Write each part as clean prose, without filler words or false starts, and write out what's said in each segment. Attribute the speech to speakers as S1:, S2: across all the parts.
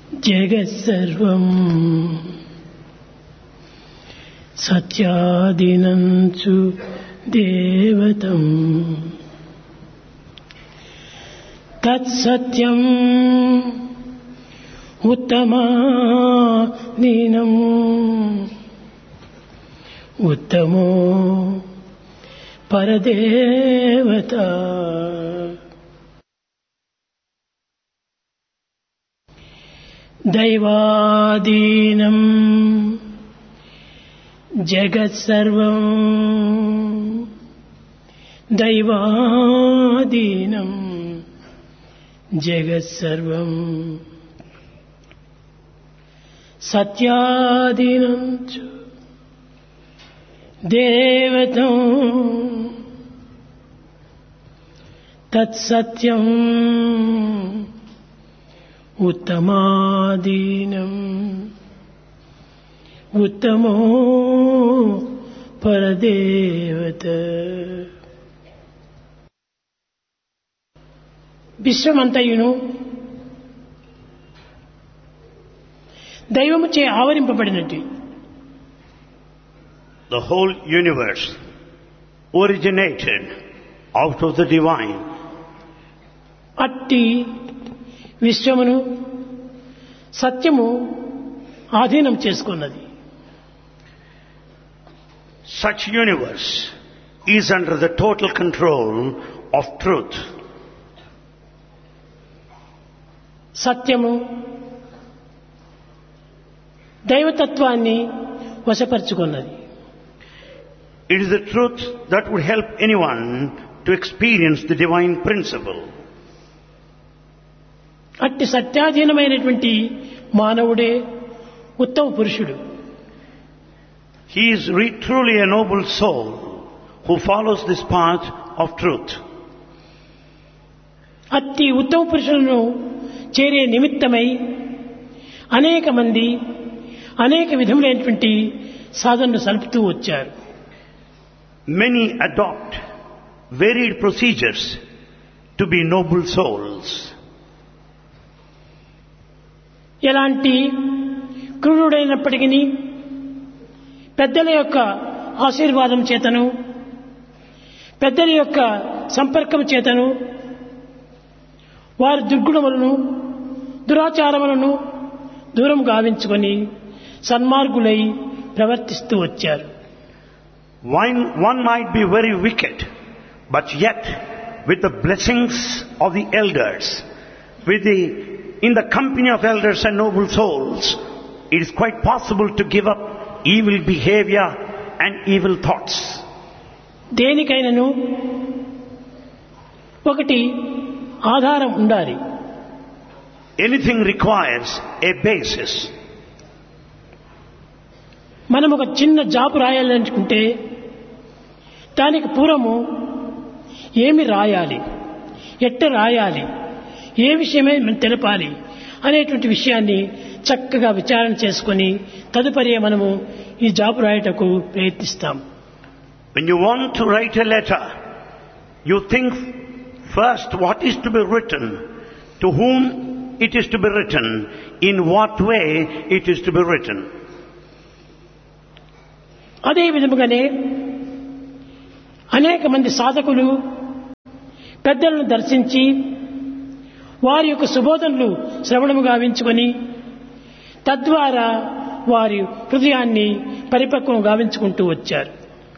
S1: జగత్సర్వం సత్యాదినంచు దేవతం తత్సత్యం ఉత్తమాదీనం ఉత్తమో పరదేవత. దైవాదీనం జగత్సర్వం దైవాదీనం జగత్సర్వం సత్యాదీనం చ దేవతం తత్సత్యం ఉత్తమాదీనం ఉత్తమో పరదేవత. విశ్వమంతయును దైవముచే ఆవరింపబడినట్టు.
S2: The whole universe originated out of the divine.
S1: అట్టి విశ్వమును సత్యము ఆధీనం చేసుకున్నది.
S2: Such universe is under the total control of truth.
S1: సత్యము దైవతత్వాన్ని వశపరుచుకున్నది.
S2: It is the truth that would help anyone to experience the divine principle.
S1: అట్టి సత్యాధీనమైనటువంటి మానవుడే ఉత్తమ పురుషుడు.
S2: He is truly a noble soul who follows this path of truth.
S1: అట్టి ఉత్తమ పురుషులను చేరే నిమిత్తమై అనేక మంది అనేక విధములైనటువంటి సాధనలు సలుపుతూ వచ్చారు.
S2: Many adopt varied procedures to be noble souls.
S1: ఎలాంటి క్రూరుడైనప్పటికీ పెద్దల యొక్క ఆశీర్వాదం చేతను పెద్దల యొక్క సంపర్కం చేతను వారి దుర్గుణములను దురాచారములను దూరం గావించుకొని సన్మార్గులై ప్రవర్తిస్తూ వచ్చారు.
S2: One might be very wicked, but yet with the blessings of the elders, in the company of elders and noble souls, it is quite possible to give up evil behavior and evil thoughts.
S1: దేనికైనను ఒకటి ఆధారం ఉండాలి.
S2: Anything requires a basis.
S1: మనం ఒక చిన్న job రాయాలనుకుంటే దానికి పూర్వము ఏమి రాయాలి, ఎట్ట రాయాలి, ఏ విషయమే తెలపాలి అనేటువంటి విషయాన్ని చక్కగా విచారణ చేసుకొని తదుపరి మనము ఈ జాబు రాయటకు ప్రయత్నిస్తాం.
S2: When you want to write a letter, you think first what is to be written, to whom it is to be written, in what way it is to be written.
S1: అదే విధముగానే అనేక మంది సాధకులు పెద్దలను దర్శించి వారి యొక్క సుబోధనలు శ్రవణము గావించుకొని తద్వారా వారి హృదయాన్ని పరిపక్వం గావించుకుంటూ వచ్చారు.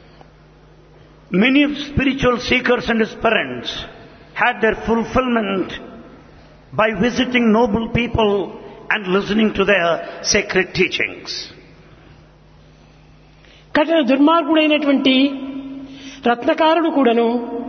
S2: Many spiritual seekers and aspirants had their fulfillment by visiting noble people and listening to their sacred teachings.
S1: కఠిన దుర్మార్గుడైనటువంటి రత్నకారుడు కూడాను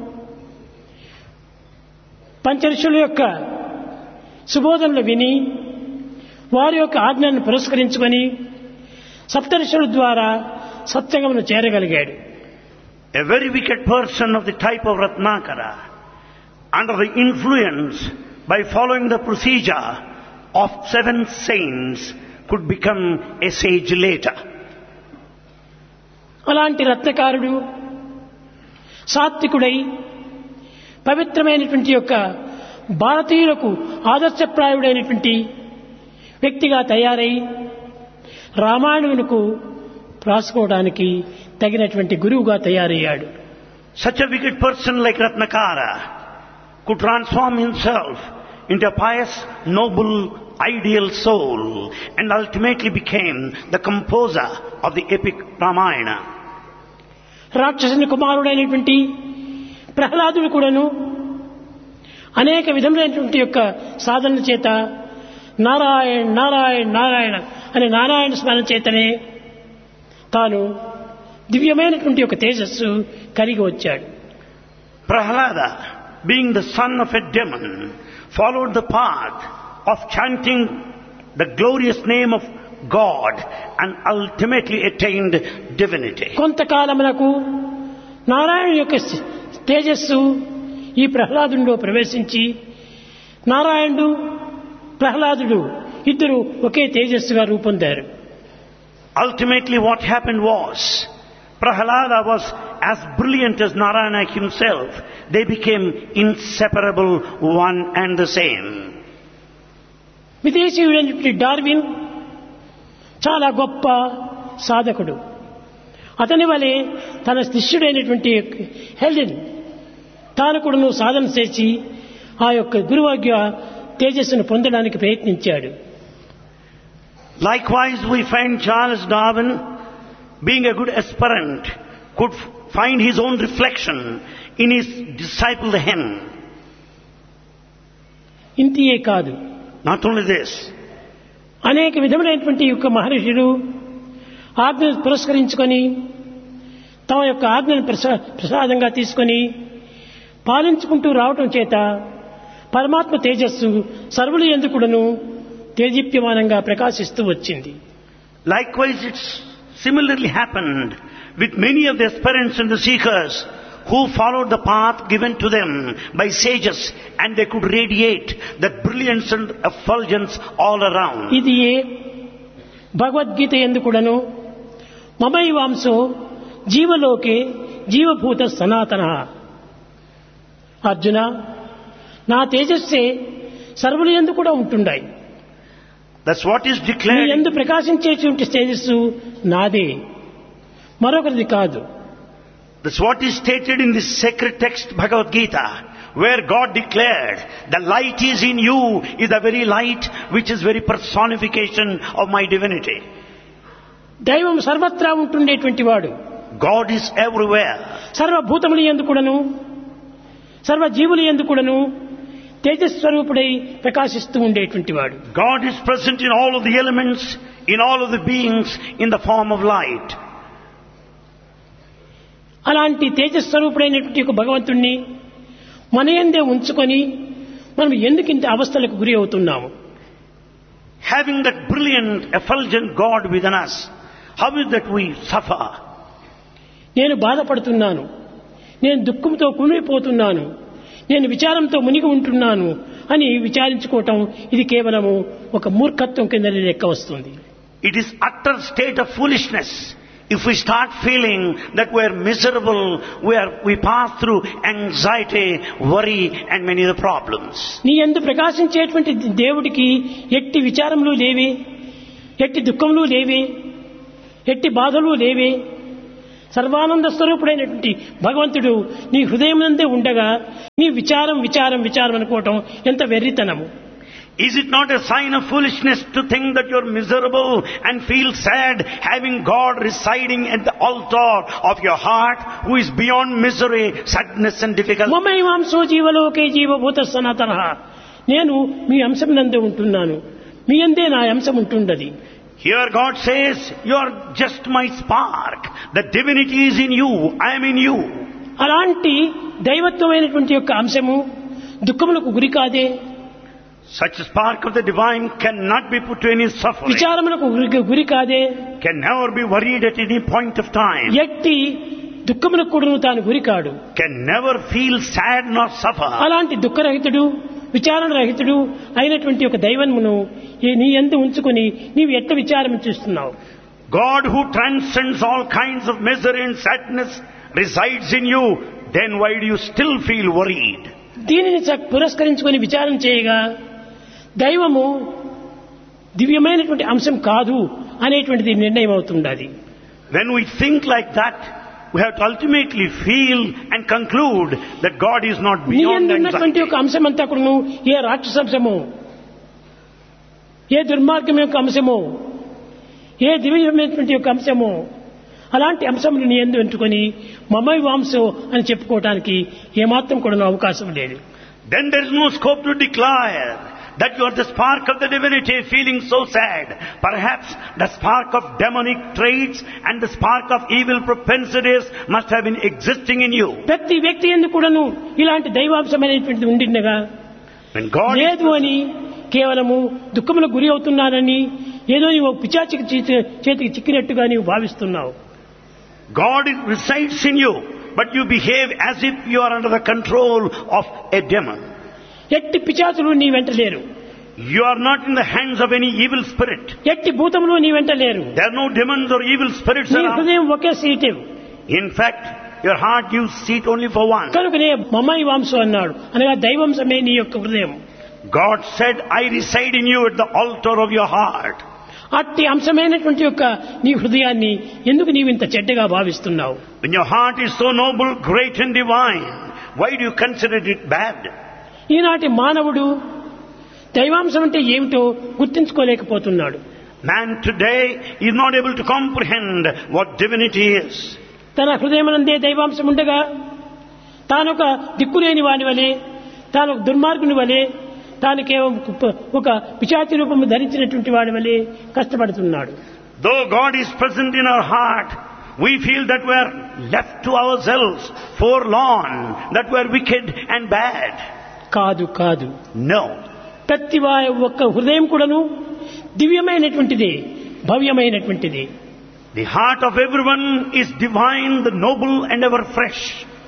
S1: పంచఋషుల యొక్క సుబోధనలు విని వారి యొక్క ఆజ్ఞను పురస్కరించుకొని సప్తఋషుల ద్వారా సత్సంగమును చేరగలిగాడు.
S2: A very wicked person of the type of Ratnakara, under the influence by following the procedure of 7 saints, could become a sage later.
S1: అలాంటి రత్నకారుడు సాత్వికుడై పవిత్రమైనటువంటి యొక్క భారతీయులకు ఆదర్శప్రాయుడైనటువంటి వ్యక్తిగా తయారై రామాయణమునకు రాసుకోవడానికి తగినటువంటి గురువుగా తయారయ్యాడు.
S2: Such a wicked person like Ratnakara could transform himself into a pious, noble, ideal soul and ultimately became the composer of the epic Ramayana.
S1: రాక్షసుని కుమారుడైనటువంటి ప్రహ్లాదుడు కూడాను అనేక విధములైనటువంటి యొక్క సాధనల చేత నారాయణ నారాయణ నారాయణ అనే నారాయణ స్మరణ చేతనే తాను దివ్యమైనటువంటి ఒక తేజస్సు కలిగి వచ్చాడు.
S2: Prahlada, being the son of a demon, followed the path of chanting the glorious name of God and ultimately attained divinity.
S1: కొంతకాలమునకు Narayana యొక్క తేజస్సు ఈ ప్రహ్లాదునిలో ప్రవేశించి నారాయణుడు ప్రహ్లాదుడు ఇద్దరు ఒకే తేజస్సుగా రూపొందారు.
S2: Ultimately what happened was, Prahlada was as brilliant as Narayana himself. They became inseparable, one and the same.
S1: విదేశీయుడైనటువంటి Darwin చాలా గొప్ప సాధకుడు. అతని వలె తన శిష్యుడైనటువంటి హెలెన్ తాను కూడా సాధన చేసి ఆ యొక్క గురువాగ్య తేజస్సును పొందడానికి ప్రయత్నించాడు.
S2: Likewise, we find Charles Darwin, being a good aspirant, could find his own reflection in his disciple the hen.
S1: ఇంతియే కాదు,
S2: Not only this,
S1: అనేక విధములైనటువంటి యొక్క మహర్షులు ఆజ్ఞను పురస్కరించుకొని తమ యొక్క ఆజ్ఞను ప్రసాదంగా తీసుకొని పాలించుకుంటూ రావటం చేత పరమాత్మ తేజస్సు సర్వులు ఎందుకుడను తేజీప్యమానంగా ప్రకాశిస్తూ వచ్చింది.
S2: likewise it's similarly happened with many of the aspirants and the seekers who followed the path given to them by sages, and they could radiate that brilliance and effulgence all around.
S1: ఇది భగవద్గీత ఎందుకుడను మమైవాంసో జీవలోకే జీవభూత సనాతన. అర్జున, నా తేజస్సే సర్వులు ఎందు కూడా ఉంటున్నాయి.
S2: That's what is
S1: నీ
S2: declared.
S1: ఎందు ప్రకాశించేటువంటి తేజస్సు నాదే, మరొకరిది కాదు.
S2: That's what is stated in this sacred text Bhagavad Gita, where God declared, the light is in you, is the very light which is very personification of my divinity.
S1: దైవం సర్వత్రా ఉంటుండేటువంటి వాడు.
S2: God is everywhere.
S1: సర్వభూతములు యందు కూడాను సర్వజీవులు యందు కూడాను తేజస్వరూపుడై ప్రకాశిస్తూ ఉండేటువంటి వాడు.
S2: God is present in all of the elements, in all of the beings, in the form of light.
S1: అలాంటి తేజస్వరూపుడైనటువంటి ఒక భగవంతుణ్ణి మన యందే ఉంచుకొని మనం ఎందుకు ఇంత అవస్థలకు గురి అవుతున్నాము?
S2: Having that brilliant, effulgent God within us, how is that we suffer?
S1: నేను బాధపడుతున్నాను, నేను దుఃఖంతో కుమిలిపోతున్నాను, నేను విచారంతో మునిగి ఉంటున్నాను అని విచారించుకోవటం ఇది కేవలము ఒక మూర్ఖత్వం కింద లెక్క వస్తుంది.
S2: It is utter state of foolishness. If we start feeling that we are miserable, we pass through anxiety, worry and many other problems.
S1: నీ యందు ప్రకాశించేటువంటి దేవుడికి ఎట్టి విచారములు లేవే, ఎట్టి దుఃఖములు లేవే, ఎట్టి బాధలు లేవే. సర్వానంద స్వరూపుడైనటువంటి భగవంతుడు నీ హృదయమునందే ఉండగా నీ విచారం విచారం విచారం అనుకోవటం ఎంత వెర్రితనము.
S2: Is it not a sign of foolishness to think that you are miserable and feel sad, having God residing at the altar of your heart, who is beyond misery, sadness and difficulty?
S1: మమైవాంసో జీవలోకే జీవభూత సనాతన. నేను మీ అంశం నందే ఉంటున్నాను, మీ అందే నా అంశం ఉంటున్నది.
S2: Here God says, you are just my spark. The divinity is in you, I am in you.
S1: అలాంటి దైవత్వమైనటువంటి యొక్క అంశము దుఃఖములకు గురి కాదే.
S2: Such a spark of the divine cannot be put to any suffering,
S1: విచారములకు గురి కాదే.
S2: can never be worried at any point of time,
S1: ఎట్టి దుఃఖములకు కూడా తాను గురి కాడు.
S2: can never feel sad nor suffer.
S1: అలాంటి దుఃఖరహితుడు విచారణ రహితుడు అయినటువంటి ఒక దైవమును నీ యందు ఉంచుకొని నీవు ఎట్ట విచారం చేస్తున్నావు?
S2: God who transcends all kinds of misery and sadness resides in you, then why do you still feel worried?
S1: దీనిని పురస్కరించుకొని విచారం చేయగా దైవము దివ్యమైనటువంటి అంశం కాదు అనేటువంటిది నిర్ణయం అవుతుండాలి.
S2: When we think like that, we have to ultimately feel and conclude that God is not
S1: నీ
S2: beyond
S1: యందు ఉన్నటువంటి
S2: anxiety.
S1: ఒక అంశం అంతా కూడా ఏ రాక్షసంశమో, ఏ దుర్మార్గం యొక్క అంశమో, ఏ దివ్యమైనటువంటి యొక్క అంశమో, అలాంటి అంశములు నీ యందు ఎంచుకొని మమైవాంసో అని చెప్పుకోవడానికి ఏమాత్రం కూడా అవకాశం లేదు.
S2: Then there is no scope to declare that you are the spark of the divinity feeling so sad. Perhaps the spark of demonic traits and the spark of evil propensities must have been existing in you.
S1: ప్రతి వ్యక్తి యందు కూడాను ఇలాంటి దైవాంశమైనటువంటిది ఉండినగా
S2: When God is
S1: లేదు అని కేవలము దుఃఖములకు గురి అవుతున్నానని ఏదో నీవు పిశాచికి చేతికి చిక్కినట్టుగా నీవు భావిస్తున్నావు.
S2: God resides in you, but you behave as if you are under the control of a demon.
S1: ఎట్టి పిశాచులు నీ వెంట లేరు,
S2: You are not in the hands of any evil spirit.
S1: ఎట్టి భూతములు నీ వెంట లేరు.
S2: There are no demons or evil spirits
S1: నీ
S2: around.
S1: హృదయం ఒకే సీటే.
S2: In fact, your heart gives seat only for one.
S1: కనుకనే మమైవాంశం అన్నాడు, అనగా దైవాంశమే నీ యొక్క హృదయం.
S2: God said, I reside in you at the altar of your heart.
S1: అట్టి అంశమైనటువంటి యొక్క నీ హృదయాన్ని ఎందుకు నీవు ఇంత చెడ్డగా భావిస్తున్నావు?
S2: When your heart is so noble, great and divine, why do you consider it bad?
S1: ఈనాటి మానవుడు దైవాంశం అంటే ఏమిటో గుర్తించుకోలేకపోతున్నాడు.
S2: Man today is not able to comprehend what divinity is.
S1: తన హృదయమునందే దైవాంశం ఉండగా తానొక దిక్కులేని వాని వలె, తాను ఒక దుర్మార్గుని వలె, తాను కేవలం ఒక పిశాచి రూపము ధరించినటువంటి వాడి వలె కష్టపడుతున్నాడు.
S2: Though God is present in our heart, we feel that we are left to ourselves, forlorn, that we are wicked and bad.
S1: కాదు కాదు,
S2: No.
S1: ప్రతి వారి ఒక్క హృదయం కూడాను దివ్యమైనటువంటిది, భవ్యమైనటువంటిది.
S2: The heart of everyone is divine, the noble and ever fresh.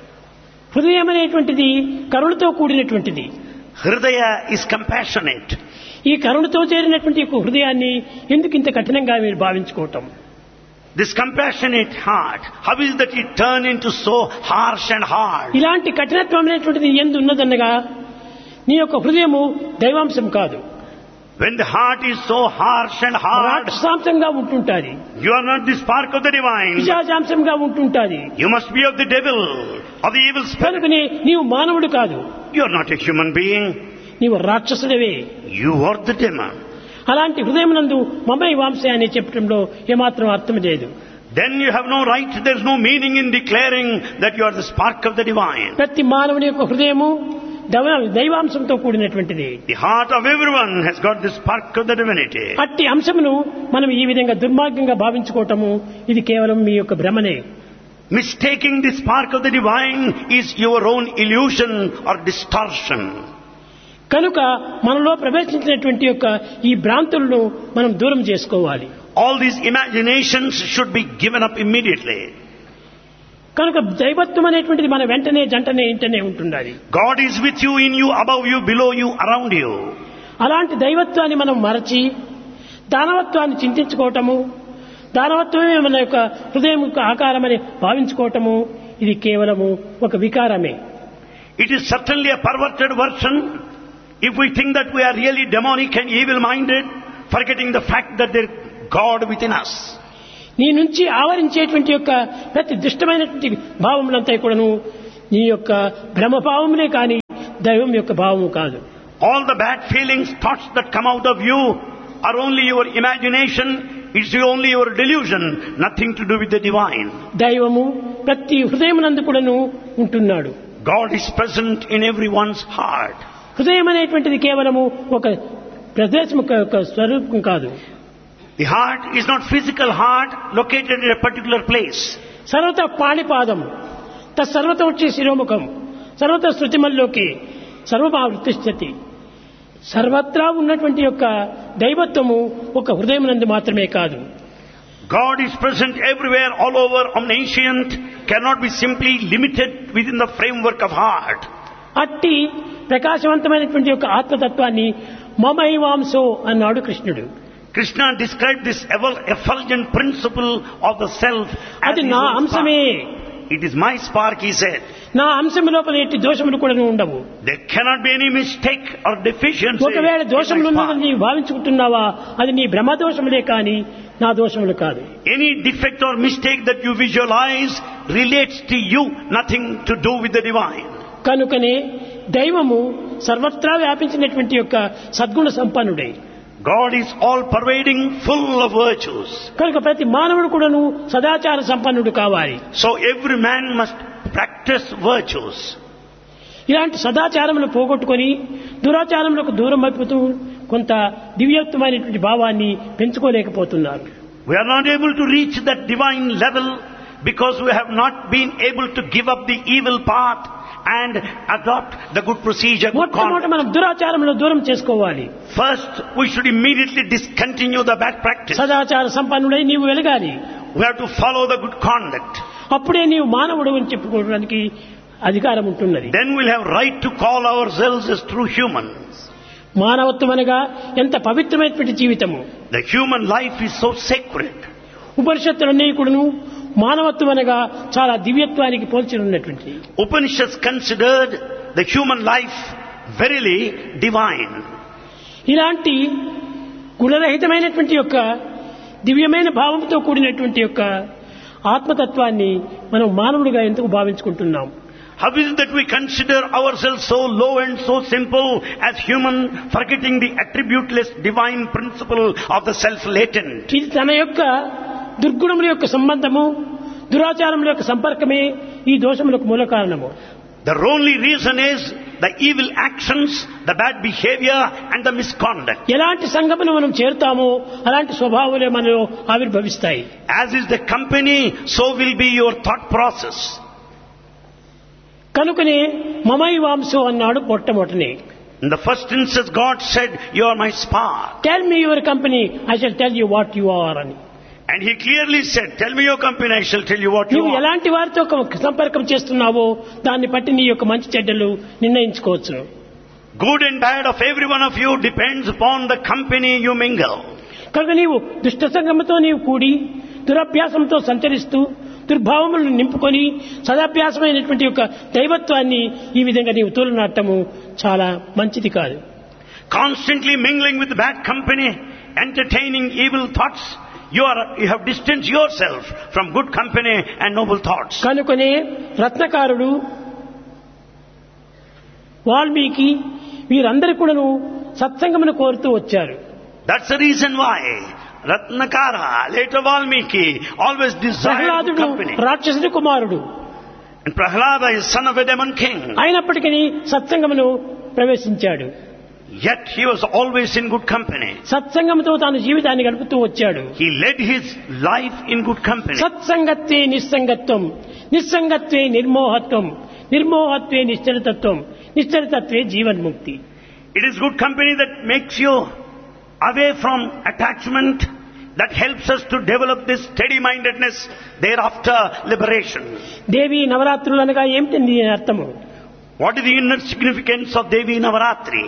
S1: హృదయం అనేటువంటిది కరుణతో కూడినటువంటిది.
S2: Hridaya is compassionate.
S1: ఈ కరుణతో చేరినటువంటి ఒక హృదయాన్ని ఎందుకు ఇంత కఠినంగా మీరు భావించుకోవటం?
S2: This compassionate heart, how is that it turned into so harsh and hard?
S1: ఇలాంటి కఠినత్వం అనేటువంటిది ఎందు ఉన్నదన్నగా నీ యొక్క హృదయము దైవాంశం కాదు,
S2: When the heart is so harsh and hard,
S1: రాక్షసాంశంగా ఉంటుంటాది,
S2: you are not the spark of the divine.
S1: పిశాచాంశంగా ఉంటుంటాది.
S2: You must be of the devil, of the evil spirit.
S1: కనుకనే నీవు మానవుడు కాదు,
S2: You are not a human being.
S1: నీవు రాక్షసుడివే.
S2: You are the demon.
S1: అలాంటి హృదయమునందు మమై వాంశ అని చెప్పడంలో ఏమాత్రం అర్థం లేదు.
S2: Then you have no right, there is no meaning in declaring that you are the spark of the divine.
S1: ప్రతి మానవుని యొక్క హృదయము దైవాంశంతో కూడినటువంటిది.
S2: The heart of everyone has got the spark of the divinity.
S1: అట్టి అంశమును మనం ఈ విధంగా దుర్మార్గంగా భావించుకోవటము ఇది కేవలం మీ యొక్క భ్రమనే.
S2: Mistaking the spark of the divine is your own illusion or distortion.
S1: కనుక మనలో ప్రవేశించినటువంటి యొక్క ఈ భ్రాంతులను మనం దూరం చేసుకోవాలి.
S2: All these imaginations should be given up immediately.
S1: కనుక దైవత్వం అనేటువంటిది మన వెంటనే జంటనే ఇంటనే ఉంటుండాలి.
S2: God is with you, in you, above you, below you, around you.
S1: అలాంటి దైవత్వాన్ని మనం మరచి దానవత్వాన్ని చింతించుకోవటము, దానవత్వమే మన యొక్క హృదయం యొక్క ఆకారమని భావించుకోవటము ఇది కేవలము ఒక వికారమే.
S2: It is certainly a perverted version if we think that we are really demonic and evil-minded, forgetting the fact that there is God within us.
S1: నీ నుంచి ఆవరించేటువంటి యొక్క ప్రతి దుష్టమైనటువంటి భావములంతా కూడాను నీ యొక్క భ్రమభావమునే కానీ దైవం యొక్క భావము కాదు.
S2: All the bad feelings, thoughts that come out of you are only your imagination, it's only your delusion, nothing to do with the divine.
S1: దైవము ప్రతి హృదయమునందు కూడాను ఉంటున్నాడు.
S2: God is present in everyone's heart.
S1: హృదయం అనేటువంటిది కేవలము ఒక ప్రదేశం యొక్క స్వరూపం కాదు.
S2: The heart is not physical heart located in a particular place.
S1: సర్వత పాణిపాదం తత్సర్వత వచ్చి శిరోముఖం సర్వత శృతిమల్లోకి సర్వభావృతిష్ఠతి. సర్వత్రా ఉన్నటువంటి యొక్క దైవత్వము ఒక హృదయమునందు మాత్రమే కాదు.
S2: God is present everywhere, all over, omniscient, cannot be simply limited within the framework of heart.
S1: అట్టి ప్రకాశవంతమైనటువంటి యొక్క ఆత్మతత్వాన్ని మమైవాంసో అన్నాడు కృష్ణుడు.
S2: Krishna described this effulgent principle of the self as
S1: అది
S2: his
S1: నా
S2: own
S1: అంశమే,
S2: spark. It is my spark, he said.
S1: నా అంశము లోపల ఎట్టి దోషములు కూడా ఉండవు.
S2: There cannot be any mistake or deficiency.
S1: ఒకవేళ
S2: in my
S1: దోషములు
S2: spark.
S1: ఉన్నదని నీవు భావించుకుంటున్నావా, అది నీ భ్రమ దోషములే కానీ నా దోషములు కాదు.
S2: Any defect or mistake that you visualize relates to you, nothing to do with the divine.
S1: కనుకనే దైవము సర్వత్రా వ్యాపించినటువంటి యొక్క సద్గుణ సంపన్నుడే.
S2: God is all-pervading, full of virtues.
S1: కనుక ప్రతి మానవుడు కూడాను సదాచార సంపన్నుడు కావాలి.
S2: So every man must practice virtues.
S1: ఇలాంటి సదాచారములు పోగొట్టుకొని దురాచారములకు దూరం అయిపోతూ కొంత దివ్యత్వమైనటువంటి భావాన్ని పెంచుకోలేకపోతున్నారు.
S2: We are not able to reach that divine level because we have not been able to give up the evil path and adopt the good procedure.
S1: మొట్టమొదట మనం దురాచారములను దూరం చేసుకోవాలి.
S2: First, we should immediately discontinue the bad practice.
S1: సదాచార సంపన్నుడై నీవు వెలగాలి.
S2: We have to follow the good conduct.
S1: అప్పుడే నీవు మానవుడు అని చెప్పుకోవడానికి అధికారం ఉంటున్నది.
S2: Then we'll have right to call ourselves as true humans.
S1: మానవత్వం అనగా ఎంత పవిత్రమైనటువంటి జీవితము.
S2: The human life is so sacred.
S1: ఉపనిషత్తులన్నీ కూడాను మానవత్వం అనగా చాలా దివ్యత్వానికి పోల్చి ఉన్నటువంటి.
S2: Upanishads considered the human life verily divine.
S1: ఇలాంటి గుణరహితమైనటువంటి యొక్క దివ్యమైన భావంతో కూడినటువంటి యొక్క ఆత్మతత్వాన్ని మనం మానవుడిగా ఎందుకు భావించుకుంటున్నాం?
S2: How is it that we consider ourselves so low and so simple as human, forgetting the attributeless divine principle of the self latent?
S1: ఇది తన యొక్క దుర్గుణముల యొక్క సంబంధము, దురాచారముల యొక్క సంపర్కమే ఈ దోషములకు మూల కారణము.
S2: The only reason is the evil actions, the bad behavior and the misconduct.
S1: ఎలాంటి సంగమును మనం చేరుతామో అలాంటి స్వభావాలే మనలో ఆవిర్భవిస్తాయి.
S2: As is the company, so will be your thought process.
S1: కనుకనే మమైవాంశో అన్నాడు మొట్టమొదటనే.
S2: In the first instance, God said, "You are my spark."
S1: Tell me your company, I shall tell you what you are అని.
S2: And he clearly said, "Tell me your company, I shall tell you what you
S1: నువ్వు
S2: are."
S1: ఎలాంటి వారితో సంపర్కం చేస్తున్నావో దాన్ని బట్టి నీ యొక్క మంచి చెడ్డలు నిర్ణయించుకోవచ్చు.
S2: Good and bad of every one of you depends upon the company you mingle.
S1: కనుక నీవు దుష్ట సంగముతో నీవు కూడి దురభ్యాసంతో సంచరిస్తూ దుర్భావములను నింపుకొని సదాభ్యాసమైనటువంటి యొక్క దైవత్వాన్ని ఈ విధంగా నీవు తోలునాటము చాలా మంచిది కాదు.
S2: Constantly mingling with bad company, entertaining evil thoughts, you have distanced yourself from good company and noble thoughts.
S1: కనుకనే రత్నకారుడు, వాల్మీకి వీరందరూ కూడాను సత్సంగమును కోరుతూ వచ్చారు.
S2: That's the reason why Ratnakara, later Valmiki, always desired good
S1: ప్రహ్లాదుడు
S2: company.
S1: రాక్షసుడి కుమారుడు.
S2: And Prahlada is son of a demon king.
S1: అయినప్పటికీ సత్సంగమును ప్రవేశించాడు.
S2: Yet he was always in good company.
S1: సత్సంగంతో తాను జీవితాన్ని గడుపుతూ వచ్చాడు.
S2: He led his life in good company.
S1: సత్సంగత్వే నిస్సంగత్వం, నిస్సంగత్వే నిర్మోహత్వం, నిర్మోహత్వే నిశ్చలతత్వం, నిశ్చలతత్వే జీవన్ముక్తి.
S2: It is good company that makes you away from attachment, that helps us to develop this steady-mindedness, thereafter liberation.
S1: దేవి నవరాత్రులు అనగా ఏమిటి దీని అర్థము?
S2: What is the inner significance of Devi Navaratri?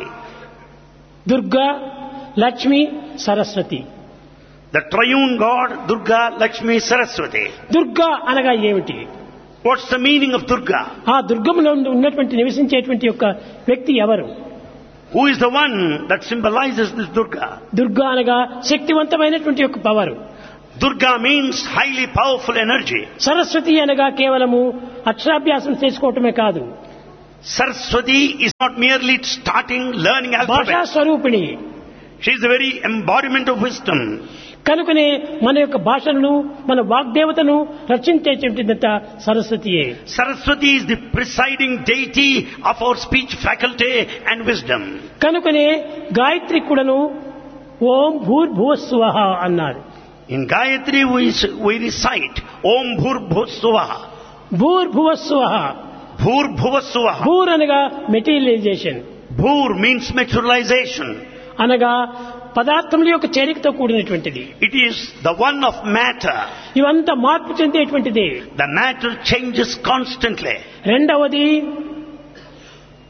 S1: Durga, Lakshmi, Saraswati.
S2: The triune God, Durga, Lakshmi, Saraswati.
S1: Durga అనగా ఏమిటి?
S2: What's the meaning of Durga?
S1: ఆ దుర్గములో ఉన్నటువంటి నివసించేటువంటి యొక్క వ్యక్తి ఎవరు?
S2: Who is the one that symbolizes this Durga?
S1: Durga అనగా శక్తివంతమైనటువంటి యొక్క power.
S2: Durga means highly powerful energy.
S1: Saraswati అనగా కేవలము అక్షరాభ్యాసం చేసుకోవటమే కాదు,
S2: Saraswati is not merely starting learning
S1: భాషా
S2: alphabet.
S1: స్వరూపిణి.
S2: She is the very embodiment of wisdom.
S1: కనుకనే మన యొక్క భాషను, మన వాగ్దేవతను రక్షించేటువంటిదంతా సరస్వతియే.
S2: Saraswati is the presiding deity of our speech faculty and wisdom.
S1: కనుకనే గాయత్రి కూడాను ఓం భూర్భువస్సువః అన్నారు.
S2: In Gayatri we recite Om Bhurbhuvassuvaha.
S1: భూర్భువస్సువః.
S2: Bhurbhuvassuvaha.
S1: భూర్ అనగా మెటీరియలైజేషన్,
S2: Bhur means materialization.
S1: అనగా పదార్థముల యొక్క చేరికతో కూడినటువంటిది.
S2: It is the one of matter.
S1: ఇవంతా మార్పు చెందేటువంటిది.
S2: The matter changes constantly.
S1: రెండవది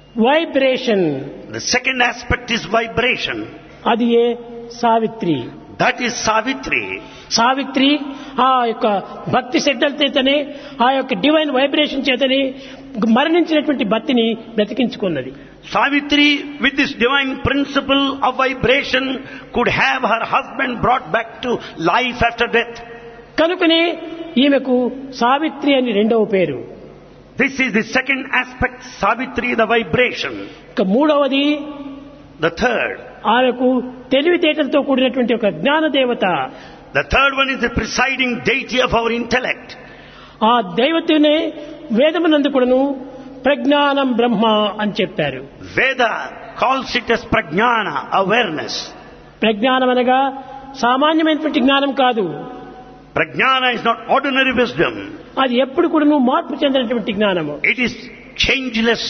S1: vibration,
S2: The second aspect is vibration.
S1: అది ఏ Savitri.
S2: That is Savitri.
S1: Savitri ఆ యొక్క భక్తి శ్రద్ధల చేతనే ఆ యొక్క డివైన్ వైబ్రేషన్ చేతనే మరణించినటువంటి భక్తిని బ్రతికించుకున్నది.
S2: Savitri, with this divine principle of vibration, could have her husband brought back to life after death.
S1: కనుకనే ఈమెకు సావిత్రి అని రెండవ పేరు.
S2: This is the second aspect, Savitri, the vibration.
S1: ఇక మూడవది,
S2: The third.
S1: ఆమెకు తెలివితేటలతో కూడినటువంటి ఒక జ్ఞాన దేవత.
S2: The third one is the presiding deity of our intellect.
S1: ఆ దైవతనే వేదమునందు కూడాను ప్రజ్ఞానం బ్రహ్మ అని చెప్పారు.
S2: Veda calls it as prajnana, awareness.
S1: ప్రజ్ఞానం అనగా సామాన్యమైనటువంటి జ్ఞానం కాదు.
S2: Prajnana is not ordinary wisdom.
S1: అది ఎప్పుడు కూడాను మార్పు చెందినటువంటి జ్ఞానము.
S2: It is changeless.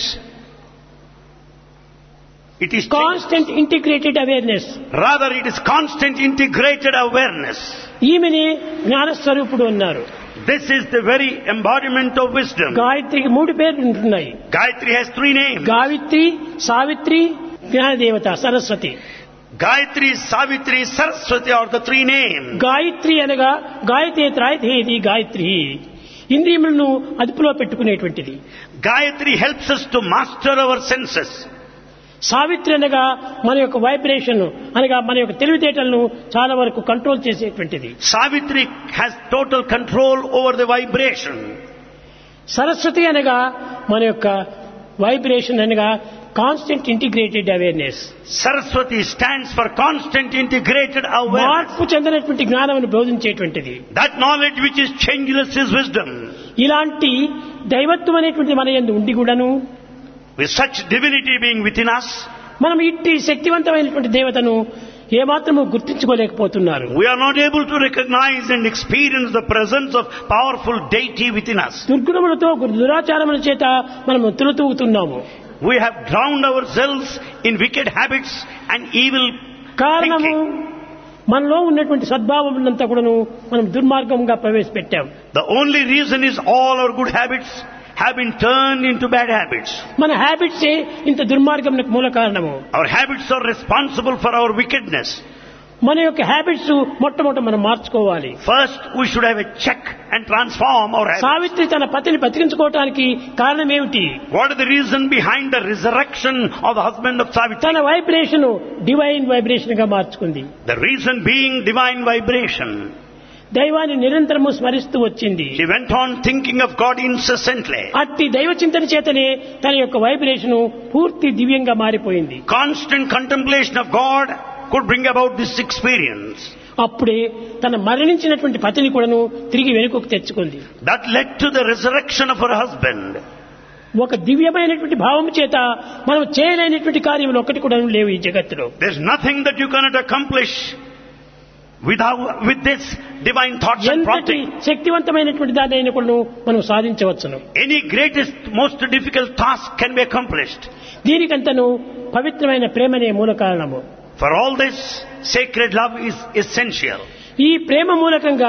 S2: It is
S1: constant integrated awareness.
S2: rather it is constant integrated awareness.
S1: ఈమెని జ్ఞానస్వరూపుడు అన్నారు.
S2: This is the very embodiment of wisdom.
S1: గాయత్రికి 3 పేర్లు ఉంటున్నాయి.
S2: Gayatri has 3 names.
S1: గావిత్రి, Savitri, జ్ఞానదేవత Saraswati.
S2: Gayatri, Savitri, Saraswati are the 3 names.
S1: Gayatri అనగా గాయతే త్రాయతేది గాయత్రి, ఇంద్రియములను అదుపులో పెట్టుకునేటువంటిది.
S2: Gayatri helps us to master our senses.
S1: Savitri అనగా మన యొక్క వైబ్రేషన్ అనగా మన యొక్క తెలివితేటలను చాలా వరకు కంట్రోల్ చేసేటువంటిది.
S2: Savitri has total control over the vibration.
S1: Saraswati అనగా మన యొక్క వైబ్రేషన్ అనగా constant integrated awareness.
S2: Saraswati stands for constant integrated awareness.
S1: మార్పు చెందినటువంటి జ్ఞానమును బోధించేటువంటిది.
S2: That knowledge which is changeless is wisdom.
S1: ఇలాంటి దైవత్వం అనేటువంటి మన యందు ఉండి కూడాను
S2: With such divinity being within us,
S1: మనం ఇట్టి శక్తివంతమైనటువంటి దేవతను ఏమాత్రము గుర్తించుకోలేకపోతున్నారు.
S2: we are not able to recognize and experience the presence of powerful deity within us.
S1: దుర్గుణములతో దురాచారముల చేత మనం తులతూగుతున్నాము.
S2: We have drowned ourselves in wicked habits and evil
S1: కారణము
S2: thinking.
S1: మనలో ఉన్నటువంటి సద్భావములంతా కూడాను మనం దుర్మార్గంగా ప్రవేశపెట్టాం.
S2: The only reason is all our good habits have been turned into bad habits.
S1: మన హ్యాబిట్సే ఇంత దుర్మార్గమునకు మూల కారణము.
S2: Our habits are responsible for our wickedness.
S1: మన యొక్క హ్యాబిట్స్ మొట్టమొదట మనం మార్చుకోవాలి.
S2: First, we should have a check and transform our habits.
S1: Savitri తన పతిని బతికించుకోవటానికి కారణం ఏమిటి?
S2: What is the reason behind the resurrection of the husband of Savitri?
S1: తన వైబ్రేషన్ డివైన్ వైబ్రేషన్ గా మార్చుకుంది.
S2: The reason being divine vibration.
S1: దైవాన్ని నిరంతరము స్మరిస్తూ వచ్చింది.
S2: She went on thinking of God incessantly.
S1: అట్టి దైవ చింతన చేతనే తన యొక్క వైబ్రేషన్ పూర్తి దివ్యంగా మారిపోయింది.
S2: Constant contemplation of God could bring about this experience.
S1: అప్పుడే తన మరణించినటువంటి పతిని కూడాను తిరిగి వెనుకకు తెచ్చుకుంది.
S2: That led to the resurrection of her husband.
S1: ఒక దివ్యమైనటువంటి భావం చేత మనం చేయలేనటువంటి కార్యములు ఒక్కటి కూడా లేవు ఈ జగత్తులో.
S2: There's nothing that you cannot accomplish with this divine thoughts and
S1: ఎంతటి
S2: prompting.
S1: శక్తివంతమైనటువంటి దాన్ని కూడా మనం సాధించవచ్చును.
S2: Any greatest, most difficult task can be accomplished.
S1: దీనికంతను పవిత్రమైన ప్రేమనే మూల కారణము.
S2: For all this, sacred love is essential.
S1: ఈ ప్రేమ మూలకంగా